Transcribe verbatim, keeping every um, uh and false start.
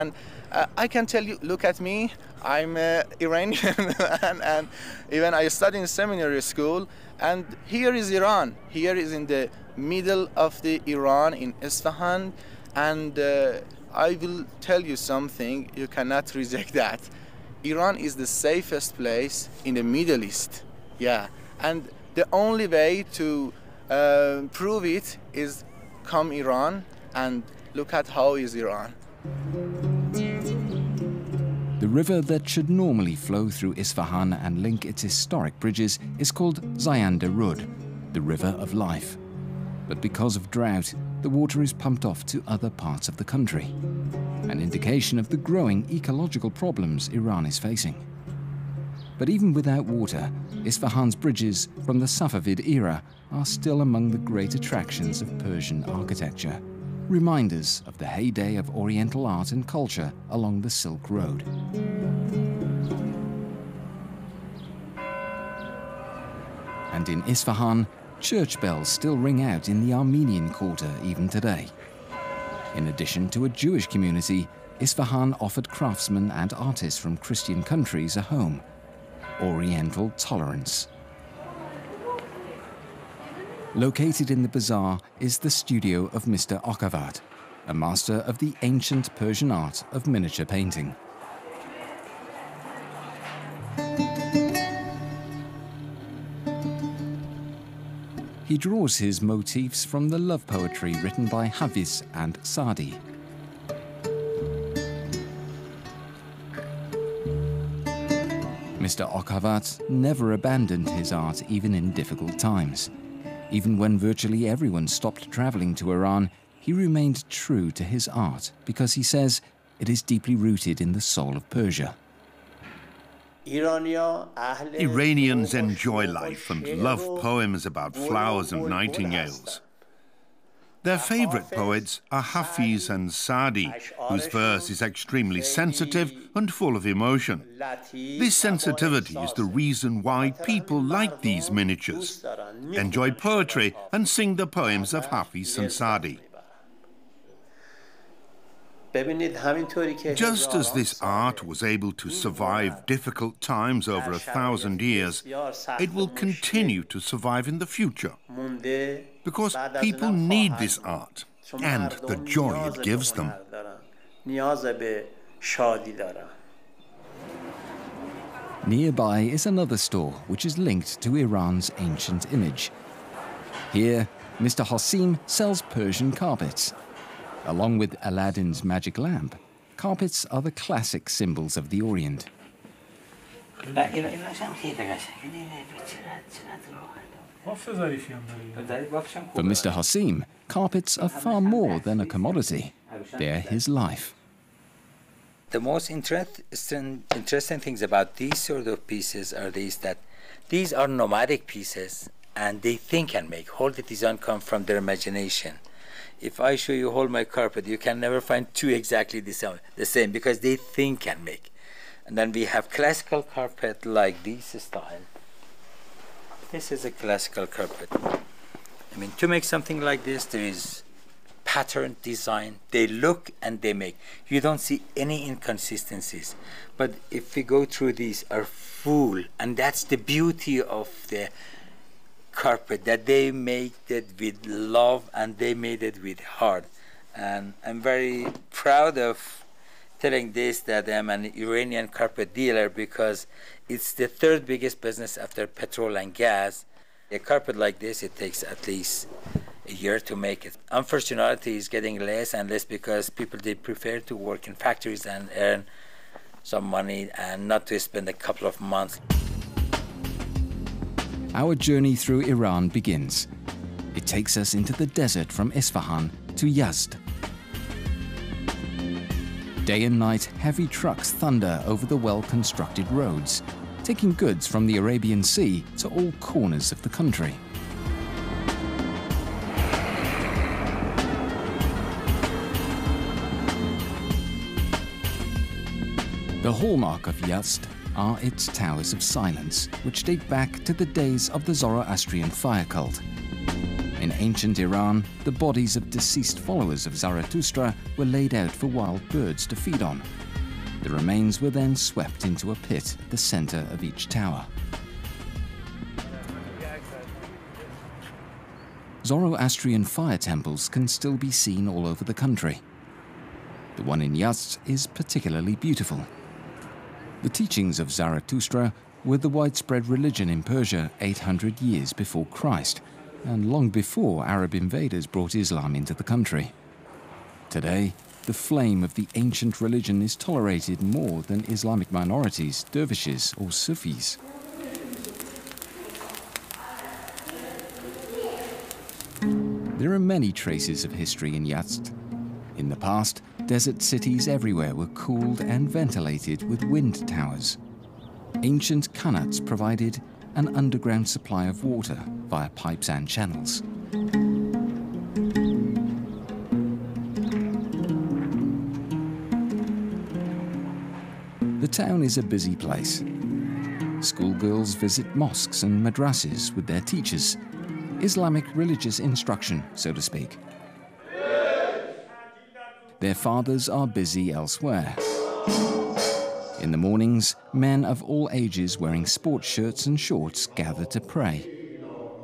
And uh, I can tell you, look at me, I'm uh, Iranian, and, and even I studied in seminary school, and here is Iran. Here is in the middle of the Iran, in Isfahan, and uh, I will tell you something, you cannot reject that. Iran is the safest place in the Middle East, yeah, and the only way to uh, prove it is come Iran and look at how is Iran. The river that should normally flow through Isfahan and link its historic bridges is called Zayanda Rud, the river of life. But because of drought, the water is pumped off to other parts of the country, an indication of the growing ecological problems Iran is facing. But even without water, Isfahan's bridges from the Safavid era are still among the great attractions of Persian architecture, reminders of the heyday of Oriental art and culture along the Silk Road. And in Isfahan, church bells still ring out in the Armenian quarter even today. In addition to a Jewish community, Isfahan offered craftsmen and artists from Christian countries a home. Oriental tolerance. Located in the bazaar is the studio of Mister Akhavat, a master of the ancient Persian art of miniature painting. He draws his motifs from the love poetry written by Hafiz and Saadi. Mister Akhavat never abandoned his art even in difficult times. Even when virtually everyone stopped traveling to Iran, he remained true to his art because he says it is deeply rooted in the soul of Persia. Iranians enjoy life and love poems about flowers and nightingales. Their favorite poets are Hafiz and Saadi, whose verse is extremely sensitive and full of emotion. This sensitivity is the reason why people like these miniatures, enjoy poetry and sing the poems of Hafiz and Saadi. Just as this art was able to survive difficult times over a thousand years, it will continue to survive in the future, because people need this art and the joy it gives them. Nearby is another store which is linked to Iran's ancient image. Here, Mister Hasim sells Persian carpets. Along with Aladdin's magic lamp, carpets are the classic symbols of the Orient. For Mister Hasim, carpets are far more than a commodity. They're his life. The most interest, interesting things about these sort of pieces are these, that these are nomadic pieces and they think and make. All the design come from their imagination. If I show you hold my carpet, you can never find two exactly the same, the same because they think and make. And then we have classical carpet like this style. This is a classical carpet. I mean, to make something like this, there is pattern, design. They look and they make. You don't see any inconsistencies. But if we go through these, are full, and that's the beauty of the carpet, that they made it with love and they made it with heart. And I'm very proud of telling this, that I'm an Iranian carpet dealer, because it's the third biggest business after petrol and gas. A carpet like this, it takes at least a year to make it. Unfortunately, it's getting less and less because people, they prefer to work in factories and earn some money and not to spend a couple of months. Our journey through Iran begins. It takes us into the desert from Isfahan to Yazd. Day and night, heavy trucks thunder over the well-constructed roads, taking goods from the Arabian Sea to all corners of the country. The hallmark of Yazd are its towers of silence, which date back to the days of the Zoroastrian fire cult. In ancient Iran, the bodies of deceased followers of Zarathustra were were laid out for wild birds to feed on. The remains were then swept into a pit at the center of each tower. Zoroastrian fire temples can still be seen all over the country. The one in Yazd is particularly beautiful. The teachings of Zarathustra were the widespread religion in Persia eight hundred years before Christ, and long before Arab invaders brought Islam into the country. Today, the flame of the ancient religion is tolerated more than Islamic minorities, dervishes or Sufis. There are many traces of history in Yazd. In the past, desert cities everywhere were cooled and ventilated with wind towers. Ancient qanats provided an underground supply of water via pipes and channels. The town is a busy place. Schoolgirls visit mosques and madrasas with their teachers, Islamic religious instruction, so to speak. Their fathers are busy elsewhere. In the mornings, men of all ages wearing sports shirts and shorts gather to pray.